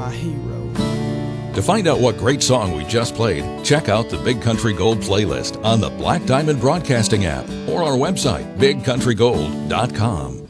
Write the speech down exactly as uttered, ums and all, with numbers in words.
my hero. To find out what great song we just played, check out the Big Country Gold playlist on the Black Diamond Broadcasting app or our website, big country gold dot com.